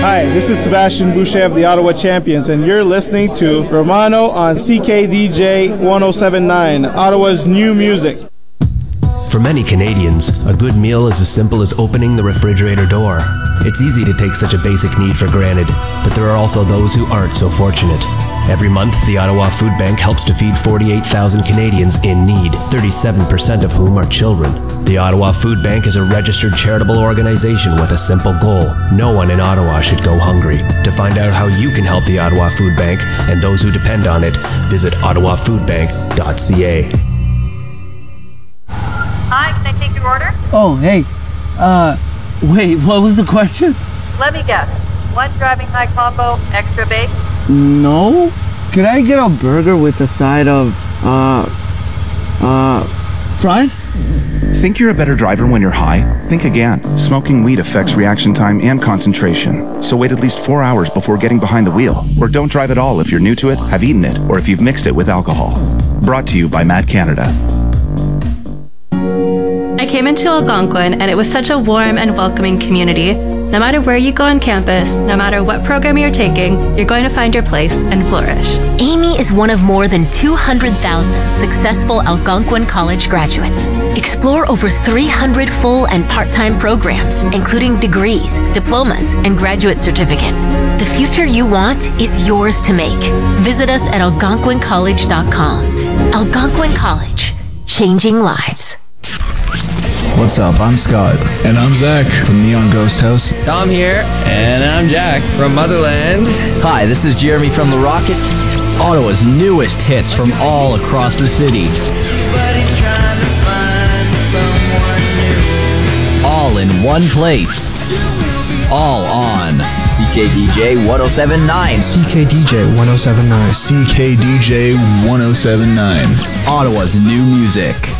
Hi, this is Sebastian Boucher of the Ottawa Champions, and you're listening to Romano on CKDJ 1079, Ottawa's new music. For many Canadians, a good meal is as simple as opening the refrigerator door. It's easy to take such a basic need for granted, but there are also those who aren't so fortunate. Every month, the Ottawa Food Bank helps to feed 48,000 Canadians in need, 37% of whom are children. The Ottawa Food Bank is a registered charitable organization with a simple goal. No one in Ottawa should go hungry. To find out how you can help the Ottawa Food Bank and those who depend on it, visit ottawafoodbank.ca. Hi, can I take your order? Oh, hey. Wait, what was the question? Let me guess. One driving high combo, extra baked? No. Could I get a burger with a side of, fries? Think you're a better driver when you're high? Think again. Smoking weed affects reaction time and concentration. So wait at least 4 hours before getting behind the wheel. Or don't drive at all if you're new to it, have eaten it, or if you've mixed it with alcohol. Brought to you by Mad Canada. I came into Algonquin and it was such a warm and welcoming community. No matter where you go on campus, no matter what program you're taking, you're going to find your place and flourish. Amy is one of more than 200,000 successful Algonquin College graduates. Explore over 300 full and part-time programs, including degrees, diplomas, and graduate certificates. The future you want is yours to make. Visit us at algonquincollege.com. Algonquin College, changing lives. What's up? I'm Scott. And I'm Zach from Neon Ghost House. Tom here. And I'm Jack from Motherland. Hi, this is Jeremy from The Rocket. Ottawa's newest hits from all across the city. All in one place. All on CKDJ 1079. CKDJ 1079. CKDJ 1079. Ottawa's new music.